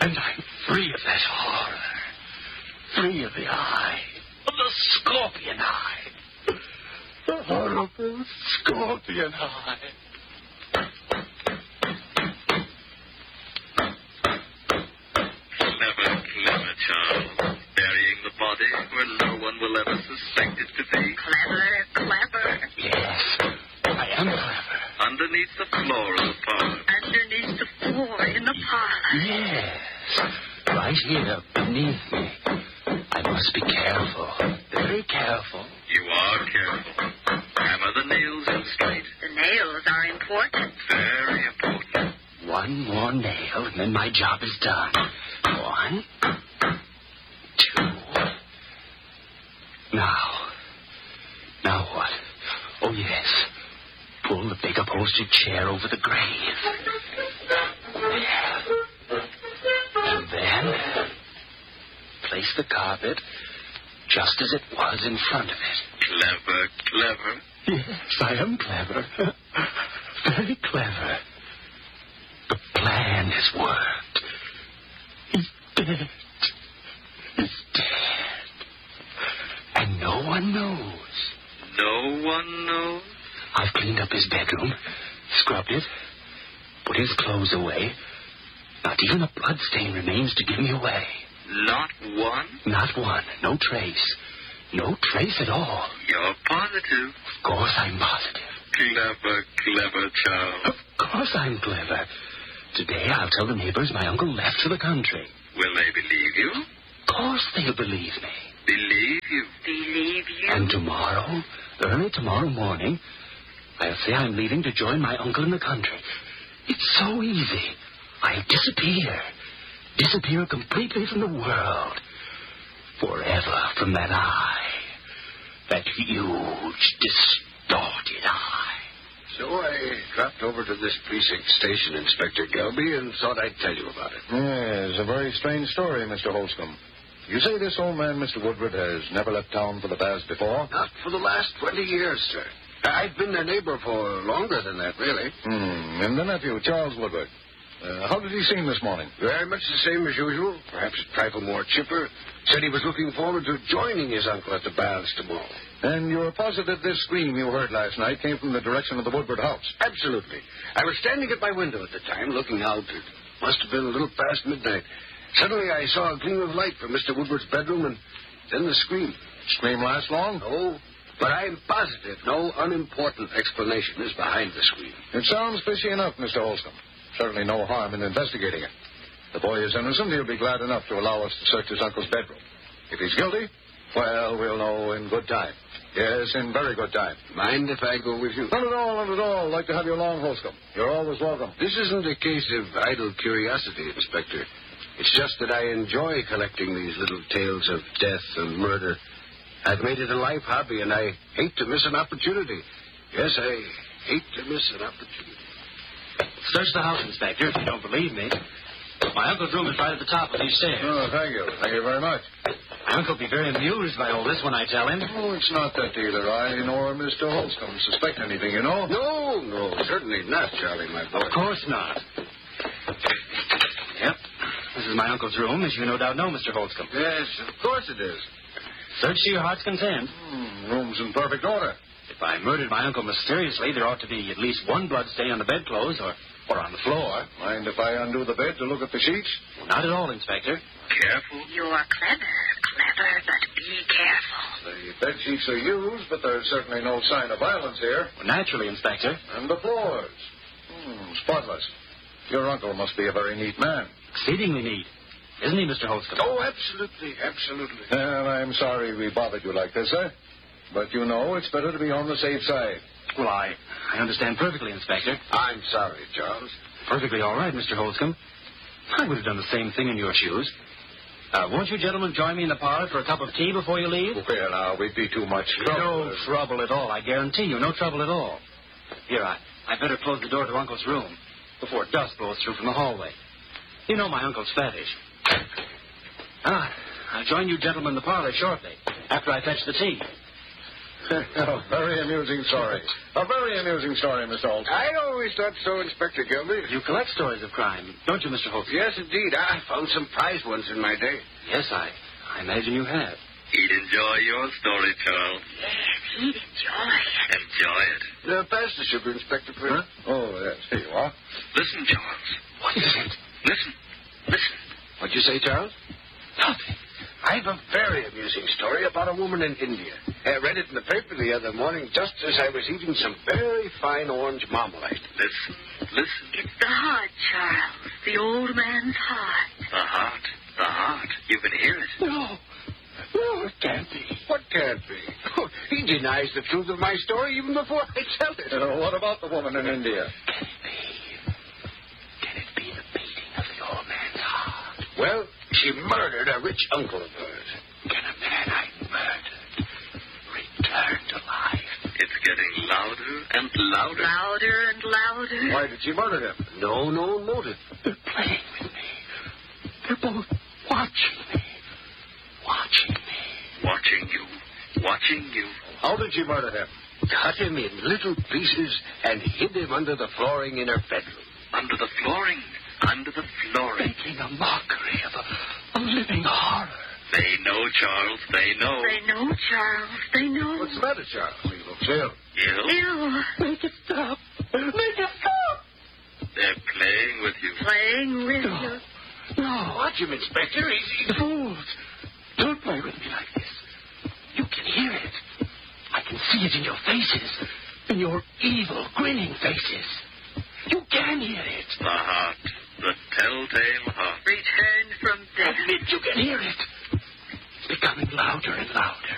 And I'm free of that horror. Free of the eye. Of the scorpion eye. The horrible scorpion eye. Clever, Charles. Burying the body where no one will ever suspect it to be. Clever. Yes, I am clever. Underneath the floor of the parlor. Underneath the floor in the parlor. Yes, right here beneath me. I must be careful, very careful. You are careful. Hammer the nails in straight. The nails are important. Very important. One more nail, and then my job is done. 1, 2. Now what? Oh, yes. Pull the big upholstered chair over the grave. There. And then place the carpet just as it was in front of it. Clever. Yes, I am clever. Very clever. The plan has worked. He's dead. He's dead. And no one knows. No one knows? I've cleaned up his bedroom, scrubbed it, put his clothes away. Not even a bloodstain remains to give me away. Not one? Not one. No trace. No trace at all. You're positive? Of course I'm positive. Clever, Charles. Of course I'm clever. Today I'll tell the neighbors my uncle left for the country. Will they believe you? Of course they'll believe me. Believe you? Believe you? And tomorrow, early tomorrow morning, I'll say I'm leaving to join my uncle in the country. It's so easy. I disappear. Disappear completely from the world. Forever from that eye. That huge, distorted eye. So I dropped over to this precinct station, Inspector Gelby, and thought I'd tell you about it. Yes, a very strange story, Mr. Holscomb. You say this old man, Mr. Woodward, has never left town for the past before? Not for the last 20 years, sir. I've been their neighbor for longer than that, really. And the nephew, Charles Woodward. How did he seem this morning? Very much the same as usual. Perhaps a trifle more chipper. Said he was looking forward to joining his uncle at the baths tomorrow. And you're positive this scream you heard last night came from the direction of the Woodward house? Absolutely. I was standing at my window at the time, looking out. It must have been a little past midnight. Suddenly I saw a gleam of light from Mr. Woodward's bedroom, and then the scream. Scream last long? No, but I'm positive no unimportant explanation is behind the scream. It sounds fishy enough, Mr. Holscomb. Certainly no harm in investigating it. The boy is innocent. He'll be glad enough to allow us to search his uncle's bedroom. If he's guilty, well, we'll know in good time. Yes, in very good time. Mind if I go with you? Not at all, not at all. I'd like to have you along, Holscomb. You're always welcome. This isn't a case of idle curiosity, Inspector. It's just that I enjoy collecting these little tales of death and murder. I've made it a life hobby, and I hate to miss an opportunity. Yes, I hate to miss an opportunity. Search the house, Inspector, if you don't believe me. My uncle's room is right at the top of these stairs. Oh, thank you. Thank you very much. My uncle will be very amused by all this when I tell him. Oh, it's not that either. I nor Mr. Holscomb suspect anything, you know. No, certainly not, Charlie, my boy. Of course not. Yep. This is my uncle's room, as you no doubt know, Mr. Holscomb. Yes, of course it is. Search to your heart's content. Room's in perfect order. If I murdered my uncle mysteriously, there ought to be at least one blood stain on the bedclothes or on the floor. Mind if I undo the bed to look at the sheets? Well, not at all, Inspector. Careful. You're clever, but be careful. The bed sheets are used, but there's certainly no sign of violence here. Well, naturally, Inspector. And the floors. Spotless. Your uncle must be a very neat man. Exceedingly neat. Isn't he, Mr. Holscomb? Oh, absolutely. Well, I'm sorry we bothered you like this, sir. But you know it's better to be on the safe side. Well, I understand perfectly, Inspector. I'm sorry, Charles. Perfectly all right, Mr. Holscomb. I would have done the same thing in your shoes. Won't you gentlemen join me in the parlor for a cup of tea before you leave? Well, now, we'd be too much trouble. No trouble at all, I guarantee you. No trouble at all. Here, I better close the door to Uncle's room before dust blows through from the hallway. You know my uncle's fetish. I'll join you gentlemen in the parlor shortly, after I fetch the tea. A very amusing story. A very amusing story, Mr. Holmes. I always thought so, Inspector Gildy. You collect stories of crime, don't you, Mr. Holmes? Yes, indeed. I found some prize ones in my day. Yes, I imagine you have. He'd enjoy your story, Charles. Yes, he'd enjoy it. Enjoy it. Pass the sugar, Inspector, please. Huh? Oh, yes. Here you are. Listen, Charles. What is it? Listen. Listen. What'd you say, Charles? Nothing. I've a very amusing story about a woman in India. I read it in the paper the other morning just as I was eating some very fine orange marmalade. Listen. Listen. It's the heart, Charles. The old man's heart. The heart. The heart. You can hear it. No, it can't be. What can't be? Oh, he denies the truth of my story even before I tell it. What about the woman in India? Can it be the beating of the old man's heart? Well, she murdered a rich uncle of hers. Can a man I murdered return to life? It's getting louder and louder. Louder and louder. Why did she murder him? No known motive. They're playing with me. They're both watching me. Watching me. Watching you. Watching you. How did she murder him? Cut him in little pieces and hid him under the flooring in her bedroom. Under the flooring. Under the flooring. Making a mockery of a living horror. They know, Charles. They know. They know, Charles. They know. What's the matter, Charles? You look ill. You? Ew. Make it stop. Make it stop. They're playing with you. Playing with No. you. No. Watch him, Inspector. He's... Fools. Don't play with me like this. You can hear it. I can see it in your faces. In your evil, grinning faces. You can hear it. The heart. The telltale heart. Returned from death. Admit you can hear it. It's becoming louder and louder.